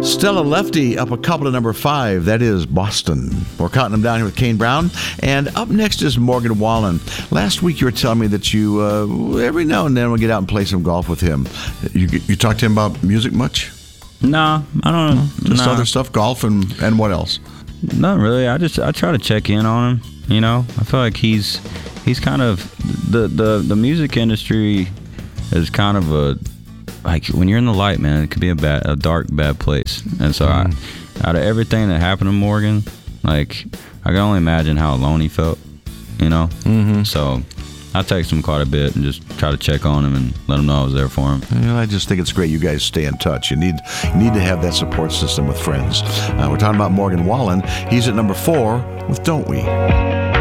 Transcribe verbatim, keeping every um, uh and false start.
Stella Lefty up a couple to number five. That is Boston. We're counting them down here with Kane Brown. And up next is Morgan Wallen. Last week you were telling me that you, uh, every now and then, will get out and play some golf with him. You you talk to him about music much? No, I don't know. Just no. other stuff, golf, and, and what else? Not really. I just I try to check in on him. You know, I feel like he's he's kind of the the the music industry is kind of a, like, when you're in the light, man, it could be a bad, a dark, bad place. And so, mm. I, out of everything that happened to Morgan, like, I can only imagine how alone he felt, you know? Mm-hmm. So, I text him quite a bit and just try to check on him and let him know I was there for him. You know, I just think it's great you guys stay in touch. You need you need to have that support system with friends. Uh, we're talking about Morgan Wallen. He's at number four with Don't We?